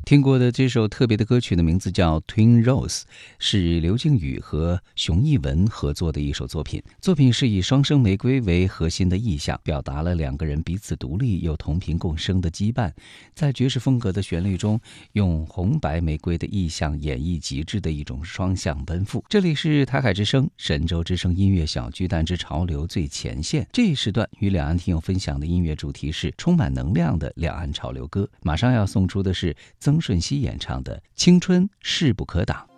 听过的这首特别的歌曲的名字叫 Twin Rose， 是刘靖宇和熊艺文合作的一首作品。作品是以双生玫瑰为核心的意象，表达了两个人彼此独立又同频共生的羁绊。在爵士风格的旋律中，用红白玫瑰的意象演绎极致的一种双向奔赴。这里是台海之声、神州之声音乐小巨蛋之潮流最前线。这一时段与两岸听友分享的音乐主题是充满能量的两岸潮流歌。马上要送出的是曾舜晞演唱的《青春势不可挡》。